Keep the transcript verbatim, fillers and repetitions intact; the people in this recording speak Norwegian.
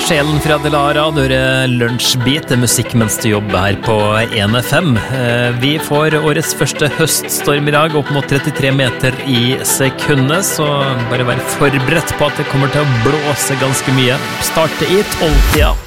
sjelen fra Delara, du hører Lunsjbeat, musikk mens du jobber her på en F M. Vi får årets første høststorm i dag, opp mot trettitre meter i sekundet, så bare vær forberedt på at det kommer til å blåse ganske mye. Starte i tolv-tida.